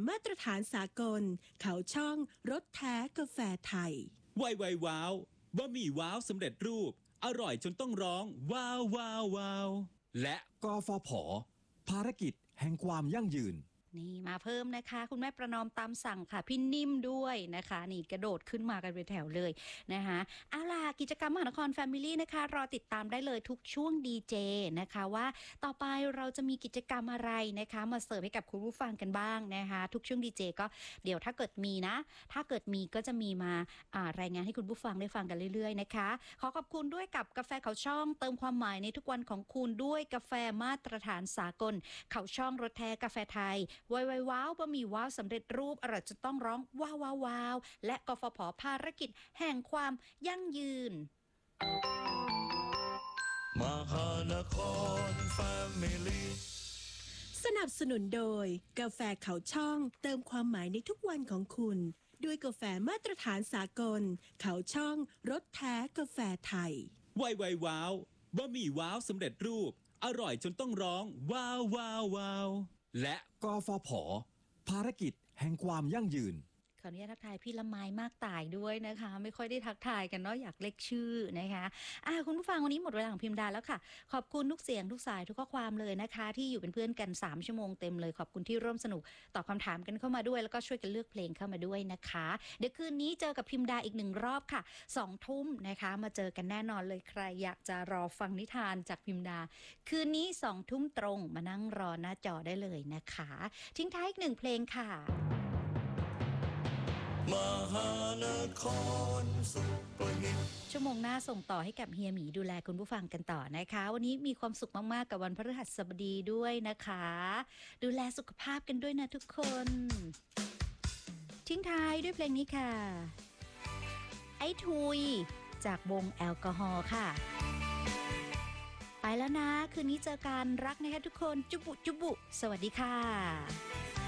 มาตรฐานสากลเขาช่องรสแท้กาแฟไทยไวว้าวบะหมี่ว้าวสำเร็จรูปอร่อยจนต้องร้องว้าวว้าวว้าวและกฟผ.ภารกิจแห่งความยั่งยืนนี่มาเพิ่มนะคะคุณแม่ประนอมตามสั่งค่ะพี่นิ่มด้วยนะคะนี่กระโดดขึ้นมากันเป็นแถวเลยนะคะเอาล่ะกิจกรรมมหานครแฟมิลี่นะคะรอติดตามได้เลยทุกช่วงดีเจนะคะว่าต่อไปเราจะมีกิจกรรมอะไรนะคะมาเสิร์ฟให้กับคุณผู้ฟังกันบ้างนะคะทุกช่วงดีเจก็เดี๋ยวถ้าเกิดมีนะถ้าเกิดมีก็จะมีมารายงานให้คุณผู้ฟังได้ฟังกันเรื่อยๆนะคะขอขอบคุณด้วยกับกาแฟเขาช่องเติมความหมายในทุกวันของคุณด้วยกาแฟมาตรฐานสากลเขาช่องรสแท้กาแฟไทยไวว้าวบะหมี่ว้าวสำเร็จรูปอร่อยจะต้องร้องว้าวว้าวว้าวและกฟผ.ภารกิจแห่งความยั่งยืนมหานครแฟมิลี่สนับสนุนโดยกาแฟเขาช่องเติมความหมายในทุกวันของคุณด้วยกาแฟมาตรฐานสากลเขาช่องรสแท้กาแฟไทยไวว้าวบะหมี่ว้าวสำเร็จรูปอร่อยจนต้องร้องว้าวว้าวว้าวและกฟผ.ภารกิจแห่งความยั่งยืนขออนุญาตทักทายพี่ละไม้มากตายด้วยนะคะไม่ค่อยได้ทักทายกันเนาะอยากเล็กชื่อนะคะคุณผู้ฟังวันนี้หมดเวลาของพิมพ์ดาแล้วค่ะขอบคุณทุกเสียงทุกสายทุกข้อความเลยนะคะที่อยู่เป็นเพื่อนกัน3ชั่วโมงเต็มเลยขอบคุณที่ร่วมสนุกตอบคำถามกันเข้ามาด้วยแล้วก็ช่วยกันเลือกเพลงเข้ามาด้วยนะคะเดี๋ยวคืนนี้เจอกับพิมพ์ดาอีก1รอบค่ะ20 ทุ่มนะคะมาเจอกันแน่นอนเลยใครอยากจะรอฟังนิทานจากพิมพ์ดาคืนนี้20 ทุ่มตรงมานั่งรอหน้าจอได้เลยนะคะทิ้งท้ายอีก1เพลงค่ะมหานครสุปหิตชั่วโมงหน้าส่งต่อให้กับเฮียหมีดูแลคุณผู้ฟังกันต่อนะคะวันนี้มีความสุขมากๆกับวันพฤหัสบดีด้วยนะคะดูแลสุขภาพกันด้วยนะทุกคนทิ้งท้ายด้วยเพลงนี้ค่ะไอ้ทุยจากวงแอลกอฮอล์ค่ะไปแล้วนะคืนนี้เจอกันรักนะคะทุกคนจุบุจุบุสวัสดีค่ะ